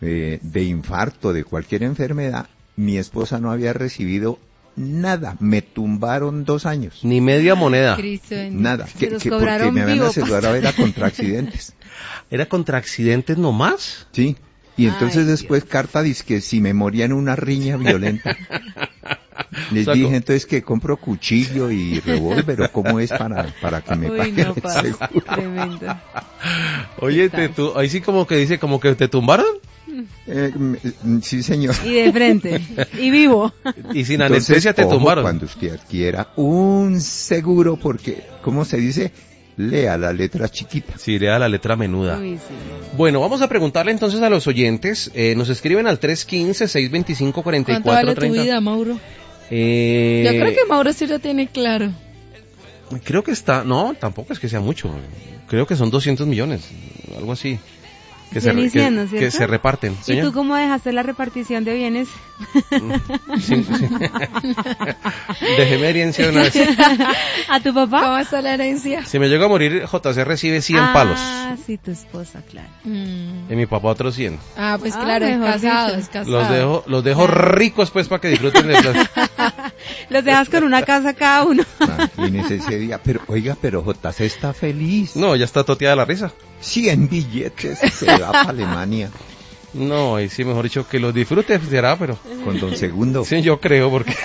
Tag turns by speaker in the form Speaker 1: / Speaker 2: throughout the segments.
Speaker 1: de infarto, de cualquier enfermedad, mi esposa no había recibido nada, me tumbaron 2 años.
Speaker 2: Ni media moneda.
Speaker 1: Nada, porque me habían asegurado era contra accidentes.
Speaker 2: ¿Era contra accidentes nomás?
Speaker 1: Sí, y entonces después carta dice que si me moría en una riña violenta. Les dije entonces que compro cuchillo y revólver, o cómo es para que me paguen el seguro.
Speaker 3: Tremendo.
Speaker 2: Oye, ahí sí como que dice, como que te tumbaron.
Speaker 1: Sí, señor.
Speaker 3: Y de frente, y vivo.
Speaker 2: Y sin anestesia te tumbaron.
Speaker 1: Cuando usted adquiera un seguro, porque, ¿cómo se dice? Lea la letra chiquita.
Speaker 2: Sí, lea la letra menuda.
Speaker 3: Uy, sí.
Speaker 2: Bueno, vamos a preguntarle entonces a los oyentes. Nos escriben al 315-625-4430.
Speaker 4: ¿Cuánto vale tu vida, Mauro? Yo creo que Mauro sí lo tiene claro.
Speaker 2: Creo que no, tampoco es que sea mucho. Creo que son 200 millones, algo así. Que se reparten.
Speaker 3: ¿Y tú cómo dejaste la repartición de bienes?
Speaker 2: Sí. Dejé mi herencia de una vez.
Speaker 3: ¿A tu papá?
Speaker 4: ¿Cómo está la herencia?
Speaker 2: Si me llego a morir, JC recibe 100 palos.
Speaker 3: Ah, sí, tu esposa, claro.
Speaker 2: Y mi papá otros 100.
Speaker 4: Ah, pues claro, es casado.
Speaker 2: Los dejo ricos pues para que disfruten de eso.
Speaker 3: Los dejas con una casa cada uno.
Speaker 1: Imagínese ese día. Pero JC está feliz.
Speaker 2: No, ya está toteada la risa.
Speaker 1: 100 billetes, se va para Alemania.
Speaker 2: No, y sí, mejor dicho, que los disfrute será, pero...
Speaker 1: Con don Segundo.
Speaker 2: Sí, yo creo, porque...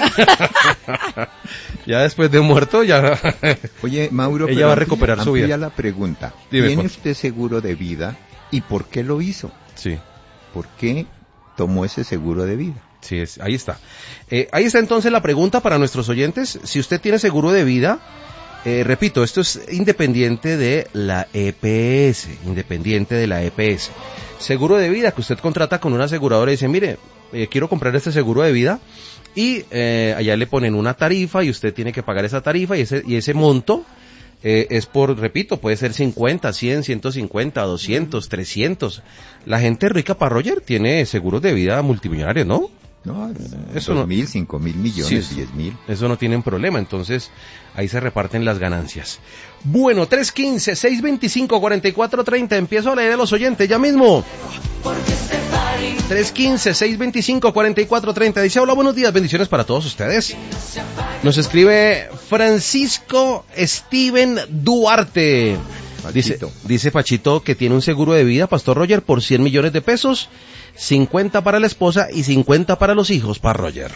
Speaker 2: ya después de muerto, ya...
Speaker 1: Oye, Mauro,
Speaker 2: ella va a recuperar su vida.
Speaker 1: La pregunta.
Speaker 2: Dime,
Speaker 1: ¿Tiene usted seguro de vida? ¿Y por qué lo hizo?
Speaker 2: Sí.
Speaker 1: ¿Por qué tomó ese seguro de vida?
Speaker 2: Sí, ahí está. Ahí está entonces la pregunta para nuestros oyentes. Si usted tiene seguro de vida... repito, esto es independiente de la EPS, seguro de vida que usted contrata con una aseguradora y dice, mire, quiero comprar este seguro de vida, y allá le ponen una tarifa y usted tiene que pagar esa tarifa, y ese monto es repito, puede ser 50, 100, 150, 200, 300. La gente rica para Roger tiene seguros de vida multimillonarios, ¿no?
Speaker 1: No,
Speaker 2: eso
Speaker 1: 2.000, 5.000 millones,
Speaker 2: sí,
Speaker 1: 10.000.
Speaker 2: Eso no tienen problema, entonces ahí se reparten las ganancias. Bueno, 315-625-4430, empiezo a leer a los oyentes ya mismo. 315-625-4430, dice, hola, buenos días, bendiciones para todos ustedes. Nos escribe Francisco Steven Duarte. Dice Pachito que tiene un seguro de vida, Pastor Roger, por 100 millones de pesos, 50 para la esposa y 50 para los hijos, para Roger.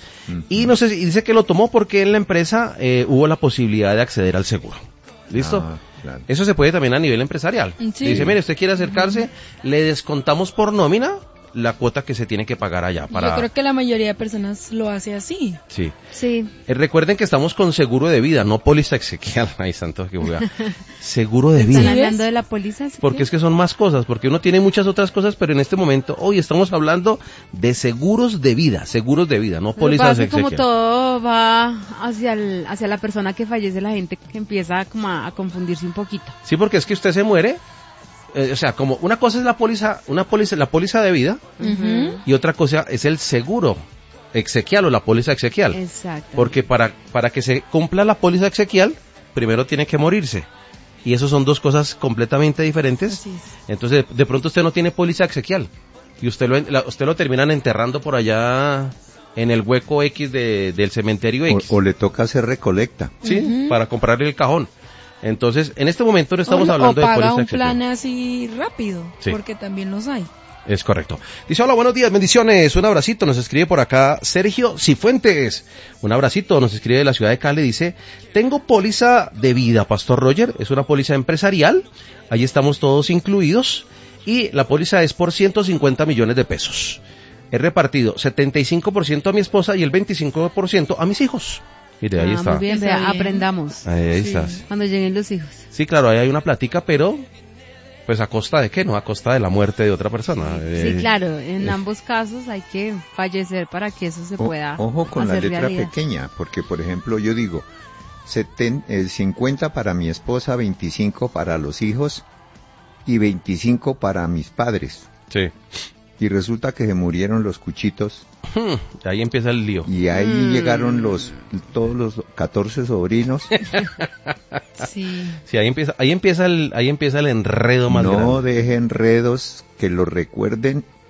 Speaker 2: Y dice que lo tomó porque en la empresa hubo la posibilidad de acceder al seguro. ¿Listo?
Speaker 1: Claro.
Speaker 2: Eso se puede también a nivel empresarial.
Speaker 4: Sí.
Speaker 2: Dice, mire, usted quiere acercarse, le descontamos por nómina la cuota que se tiene que pagar allá.
Speaker 4: Yo creo que la mayoría de personas lo hace así.
Speaker 2: Sí.
Speaker 3: Sí.
Speaker 2: Recuerden que estamos con seguro de vida, no póliza exequial. Ay, santo, que voy a... Seguro de vida.
Speaker 3: ¿Están hablando de la póliza?
Speaker 2: Porque es que son más cosas, porque uno tiene muchas otras cosas, pero en este momento, hoy estamos hablando de seguros de vida, no pólizas exequial.
Speaker 3: Como todo va hacia la persona que fallece, la gente que empieza como a confundirse un poquito.
Speaker 2: Sí, porque es que usted se muere, o sea, como una cosa es la póliza de vida, y otra cosa es el seguro exequial o la póliza exequial.
Speaker 3: Exacto.
Speaker 2: Porque para que se cumpla la póliza exequial, primero tiene que morirse. Y eso son dos cosas completamente diferentes.
Speaker 3: Así es.
Speaker 2: Entonces, de pronto usted no tiene póliza exequial. Y usted lo terminan enterrando por allá en el hueco X del cementerio X.
Speaker 1: O le toca hacer recolecta.
Speaker 2: Sí, para comprarle el cajón. Entonces, en este momento no estamos hablando de póliza
Speaker 4: paga un
Speaker 2: exequial.
Speaker 4: plan así rápido,
Speaker 2: Sí.
Speaker 4: porque también los hay.
Speaker 2: Es correcto. Dice, hola, buenos días, bendiciones, un abracito, nos escribe por acá Sergio Cifuentes, un abracito, nos escribe de la ciudad de Cali, dice, tengo póliza de vida, Pastor Roger, es una póliza empresarial, ahí estamos todos incluidos, y la póliza es por 150 millones de pesos. He repartido 75% a mi esposa y el 25% a mis hijos. Mire, ahí está.
Speaker 3: Muy bien,
Speaker 4: Está bien.
Speaker 3: aprendamos.
Speaker 2: Ahí
Speaker 4: Sí.
Speaker 2: estás.
Speaker 3: Cuando lleguen los hijos.
Speaker 2: Sí, claro, ahí hay una plática, pero... Pues a costa de qué, ¿no? A costa de la muerte de otra persona.
Speaker 3: Sí, claro, en ambos casos hay que fallecer para que eso se pueda
Speaker 1: Ojo con la
Speaker 3: hacer
Speaker 1: letra
Speaker 3: realidad.
Speaker 1: pequeña, porque por ejemplo yo digo, 50 para mi esposa, 25 para los hijos y 25 para mis padres.
Speaker 2: Sí.
Speaker 1: Y resulta que se murieron los cuchitos
Speaker 2: Ahí empieza el lío.
Speaker 1: y ahí llegaron todos los 14 sobrinos.
Speaker 4: Sí.
Speaker 2: Sí, ahí empieza el enredo más
Speaker 1: No
Speaker 2: grande.
Speaker 1: deje enredos que lo recuerden